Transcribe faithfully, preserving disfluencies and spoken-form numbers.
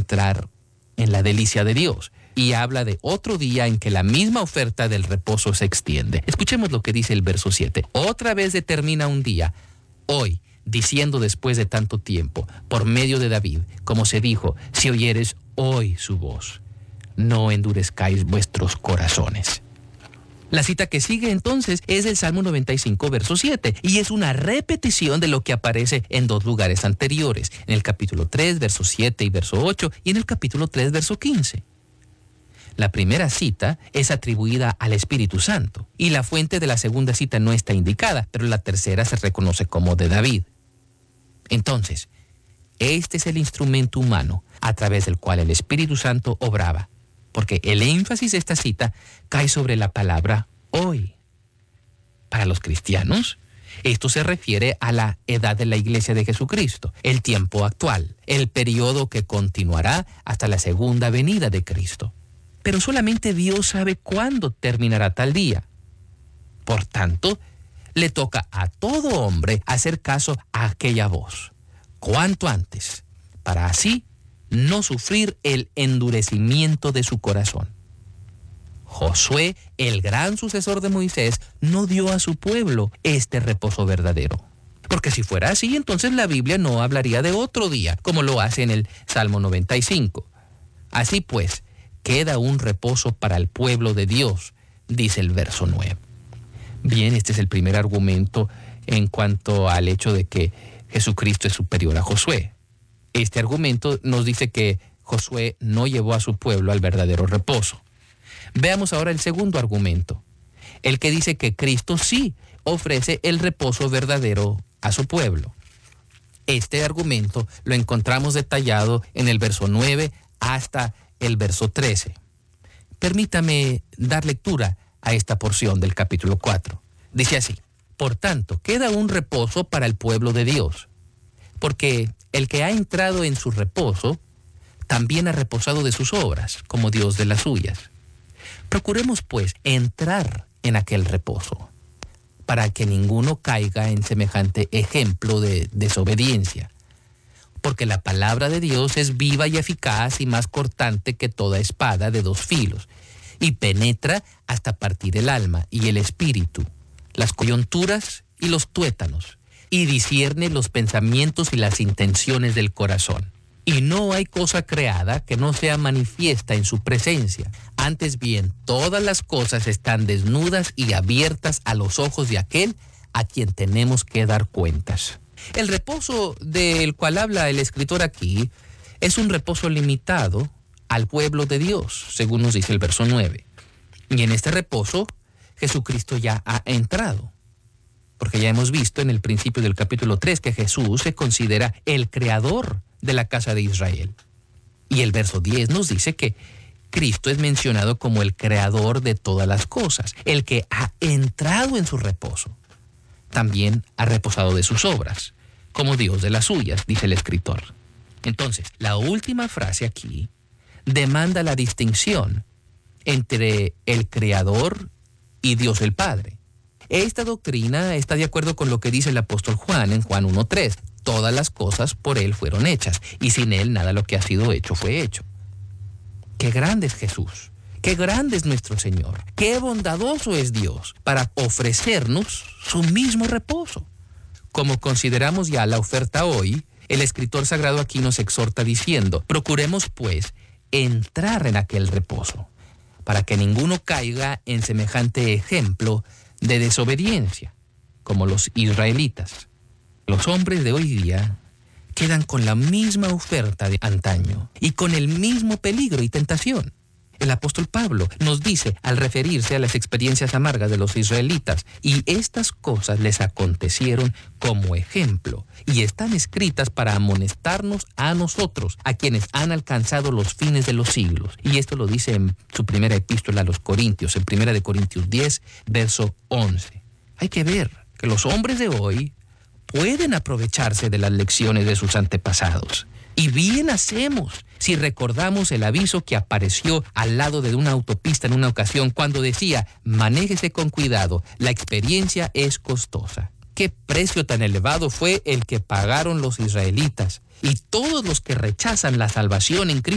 entrar en la delicia de Dios. Y habla de otro día en que la misma oferta del reposo se extiende. Escuchemos lo que dice el verso siete. Otra vez determina un día, hoy, diciendo después de tanto tiempo, por medio de David, como se dijo, si oyeres hoy su voz, no endurezcáis vuestros corazones. La cita que sigue entonces es del Salmo noventa y cinco, verso siete, y es una repetición de lo que aparece en dos lugares anteriores, en el capítulo tres, verso siete y verso ocho, y en el capítulo tres, verso quince. La primera cita es atribuida al Espíritu Santo, y la fuente de la segunda cita no está indicada, pero la tercera se reconoce como de David. Entonces, este es el instrumento humano a través del cual el Espíritu Santo obraba, porque el énfasis de esta cita cae sobre la palabra hoy. Para los cristianos, esto se refiere a la edad de la Iglesia de Jesucristo, el tiempo actual, el periodo que continuará hasta la segunda venida de Cristo. Pero solamente Dios sabe cuándo terminará tal día. Por tanto, le toca a todo hombre hacer caso a aquella voz, cuanto antes, para así no sufrir el endurecimiento de su corazón. Josué, el gran sucesor de Moisés, no dio a su pueblo este reposo verdadero. Porque si fuera así, entonces la Biblia no hablaría de otro día, como lo hace en el Salmo noventa y cinco. Así pues, queda un reposo para el pueblo de Dios, dice el verso nueve. Bien, este es el primer argumento en cuanto al hecho de que Jesucristo es superior a Josué. Este argumento nos dice que Josué no llevó a su pueblo al verdadero reposo. Veamos ahora el segundo argumento, el que dice que Cristo sí ofrece el reposo verdadero a su pueblo. Este argumento lo encontramos detallado en el verso nueve hasta el verso trece. Permítame dar lectura a esta porción del capítulo cuatro. Dice así: por tanto, queda un reposo para el pueblo de Dios, porque el que ha entrado en su reposo también ha reposado de sus obras, como Dios de las suyas. Procuremos, pues, entrar en aquel reposo, para que ninguno caiga en semejante ejemplo de desobediencia. Porque la palabra de Dios es viva y eficaz y más cortante que toda espada de dos filos, y penetra hasta partir el alma y el espíritu, las coyunturas y los tuétanos, y discierne los pensamientos y las intenciones del corazón. Y no hay cosa creada que no sea manifiesta en su presencia. Antes bien, todas las cosas están desnudas y abiertas a los ojos de aquel a quien tenemos que dar cuentas. El reposo del cual habla el escritor aquí es un reposo limitado al pueblo de Dios, según nos dice el verso nueve. Y en este reposo, Jesucristo ya ha entrado. Porque ya hemos visto en el principio del capítulo tres que Jesús se considera el creador de la casa de Israel. Y el verso diez nos dice que Cristo es mencionado como el creador de todas las cosas, el que ha entrado en su reposo. También ha reposado de sus obras, como Dios de las suyas, dice el escritor. Entonces, la última frase aquí demanda la distinción entre el Creador y Dios el Padre. Esta doctrina está de acuerdo con lo que dice el apóstol Juan en Juan uno tres. Todas las cosas por Él fueron hechas, y sin Él nada lo que ha sido hecho fue hecho. ¡Qué grande es Jesús! ¡Qué grande es nuestro Señor! ¡Qué bondadoso es Dios para ofrecernos su mismo reposo! Como consideramos ya la oferta hoy, el escritor sagrado aquí nos exhorta diciendo: procuremos pues entrar en aquel reposo, para que ninguno caiga en semejante ejemplo de desobediencia, como los israelitas. Los hombres de hoy día quedan con la misma oferta de antaño y con el mismo peligro y tentación. El apóstol Pablo nos dice, al referirse a las experiencias amargas de los israelitas: y estas cosas les acontecieron como ejemplo, y están escritas para amonestarnos a nosotros, a quienes han alcanzado los fines de los siglos. Y esto lo dice en su primera epístola a los Corintios, en primera de Corintios diez, verso once. Hay que ver que los hombres de hoy pueden aprovecharse de las lecciones de sus antepasados. Y bien hacemos si recordamos el aviso que apareció al lado de una autopista en una ocasión cuando decía: manéjese con cuidado, la experiencia es costosa. ¿Qué precio tan elevado fue el que pagaron los israelitas? Y todos los que rechazan la salvación en Cristo